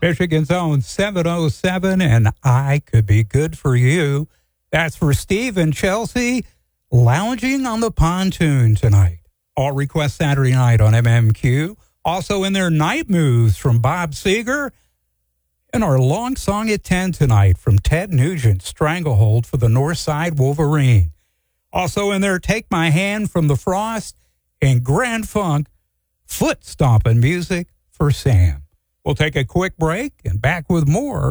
Michigan's own 707, and I Could Be Good for You. That's for Steve and Chelsea, lounging on the pontoon tonight. All requests Saturday night on MMQ. Also in their Night Moves from Bob Seger. And our long song at 10 tonight from Ted Nugent, Stranglehold for the Northside Wolverine. Also in there, Take My Hand from The Frost and Grand Funk, foot stomping music for Sam. We'll take a quick break and back with more